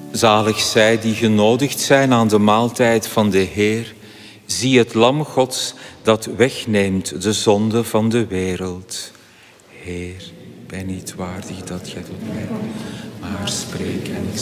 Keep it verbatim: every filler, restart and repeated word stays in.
Zalig zij die genodigd zijn aan de maaltijd van de Heer. Zie het lam Gods dat wegneemt de zonde van de wereld. Heer, ik ben niet waardig dat gij tot mij, maar spreek en ik